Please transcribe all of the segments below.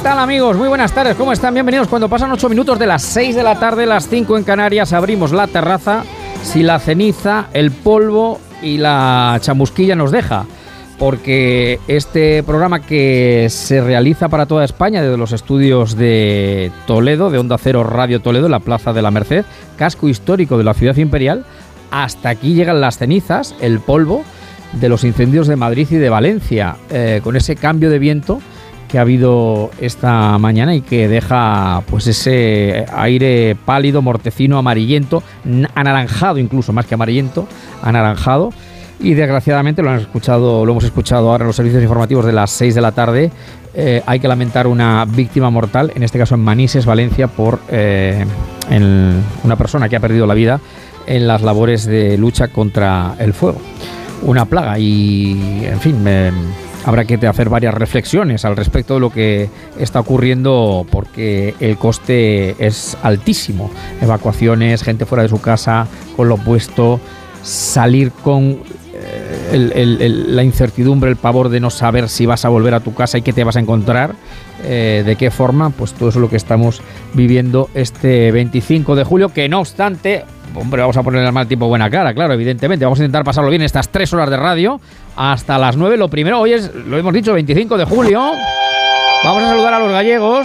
tal, amigos? Muy buenas tardes, ¿cómo están? Bienvenidos. Cuando pasan 8 minutos de las 6 de la tarde, las 5 en Canarias, abrimos la terraza. Si la ceniza, el polvo y la chamusquilla nos deja, porque este programa que se realiza para toda España desde los estudios de Toledo, de Onda Cero Radio Toledo, en la Plaza de la Merced, casco histórico de la ciudad imperial, hasta aquí llegan las cenizas, el polvo de los incendios de Madrid y de Valencia, con ese cambio de viento que ha habido esta mañana y que deja pues ese aire pálido, mortecino, amarillento, anaranjado incluso, más que amarillento, anaranjado. Y desgraciadamente lo hemos escuchado ahora en los servicios informativos de las 6 de la tarde. Hay que lamentar una víctima mortal, en este caso en Manises, Valencia, por una persona que ha perdido la vida en las labores de lucha contra el fuego. Una plaga y, en fin, habrá que hacer varias reflexiones al respecto de lo que está ocurriendo, porque el coste es altísimo. Evacuaciones, gente fuera de su casa, con lo puesto, salir con la incertidumbre, el pavor de no saber si vas a volver a tu casa y qué te vas a encontrar, de qué forma, pues todo eso es lo que estamos viviendo este 25 de julio, que no obstante, hombre, vamos a ponerle al mal tiempo buena cara, claro, evidentemente, vamos a intentar pasarlo bien estas 3 horas de radio hasta las 9. Lo primero, hoy es, lo hemos dicho, 25 de julio, vamos a saludar a los gallegos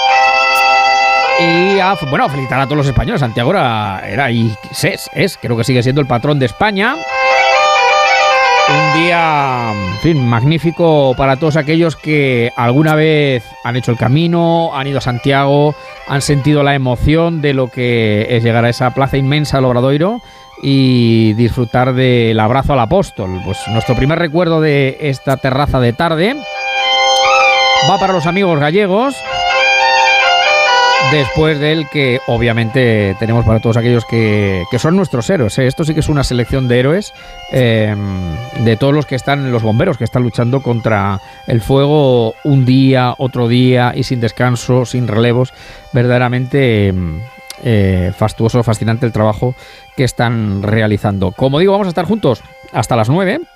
y a felicitar a todos los españoles. Santiago creo que sigue siendo el patrón de España. Un día, en fin, magnífico para todos aquellos que alguna vez han hecho el camino, han ido a Santiago, han sentido la emoción de lo que es llegar a esa plaza inmensa del Obradoiro y disfrutar del abrazo al apóstol. Pues nuestro primer recuerdo de esta terraza de tarde va para los amigos gallegos, después del que obviamente tenemos para todos aquellos que son nuestros héroes. Esto sí que es una selección de héroes, de todos los que están, los bomberos que están luchando contra el fuego un día, otro día y sin descanso, sin relevos. Verdaderamente fastuoso, fascinante el trabajo que están realizando. Como digo, vamos a estar juntos hasta las 9.